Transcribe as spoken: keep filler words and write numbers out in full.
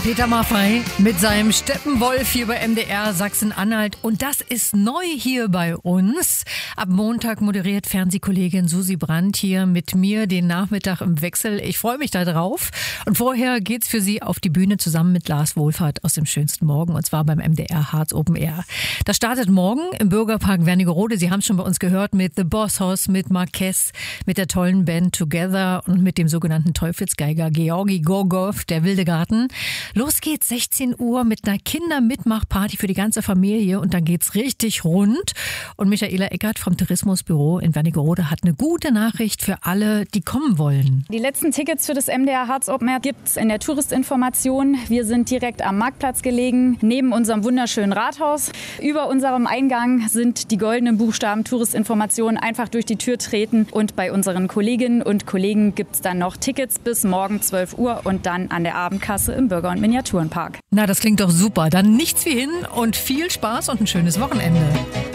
Peter Maffay mit seinem Steppenwolf hier bei M D R Sachsen-Anhalt. Und das ist neu hier bei uns. Ab Montag moderiert Fernsehkollegin Susi Brandt hier mit mir den Nachmittag im Wechsel. Ich freue mich da drauf. Und vorher geht's für sie auf die Bühne zusammen mit Lars Wohlfahrt aus dem schönsten Morgen. Und zwar beim M D R Harz Open Air. Das startet morgen im Bürgerpark Wernigerode. Sie haben es schon bei uns gehört mit The Boss Hoss, mit Marquez, mit der tollen Band Together und mit dem sogenannten Teufelsgeiger Georgi Gorgov, der Wilde Garten. Los geht's, sechzehn Uhr mit einer Kindermitmachparty für die ganze Familie und dann geht's richtig rund. Und Michaela Eckert vom Tourismusbüro in Wernigerode hat eine gute Nachricht für alle, die kommen wollen. Die letzten Tickets für das M D R Harz Open Air gibt's in der Touristinformation. Wir sind direkt am Marktplatz gelegen, neben unserem wunderschönen Rathaus. Über unserem Eingang sind die goldenen Buchstaben Touristinformation. Einfach durch die Tür treten und bei unseren Kolleginnen und Kollegen gibt's dann noch Tickets bis morgen zwölf Uhr und dann an der Abendkasse im Bürger- und Miniaturenpark. Na, das klingt doch super. Dann nichts wie hin und viel Spaß und ein schönes Wochenende.